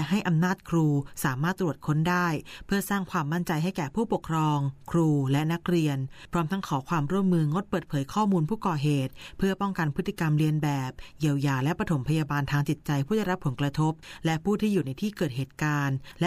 ให้อำนาจครูสามารถตรวจค้นได้เพื่อสร้างความมั่นใจให้แก่ผู้ปกครองครูและนักเรียนพร้อมทั้งขอความร่วมมืองดเปิดเผยข้อมูลผู้ก่อเหตุเพื่อป้องกันพฤติกรรมเลียนแบบเยียวยาและปฐมพยาบาลทางจิตใจผู้ได้รับผลกระทบและผู้ที่อยู่ในที่เกิดเหตุการณ์